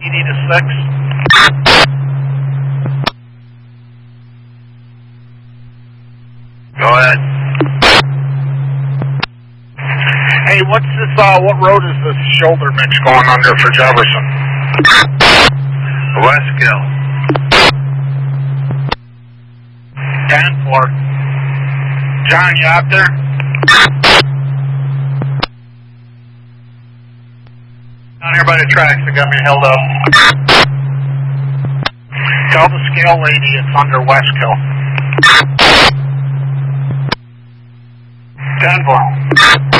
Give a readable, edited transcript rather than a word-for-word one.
You need a 6. Go ahead. Hey, what's this, what road is this shoulder mix going under for Jefferson? Westkill. 10-4. John, you out there? Down here by the tracks, they got me held up. Tell the scale lady it's under Westkill. 10-4.